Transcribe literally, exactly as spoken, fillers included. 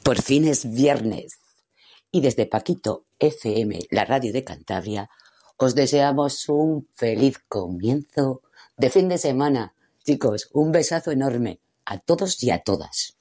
Por fin es viernes y desde Paquito F M, la radio de Cantabria, os deseamos un feliz comienzo de fin de semana. Chicos, un besazo enorme a todos y a todas.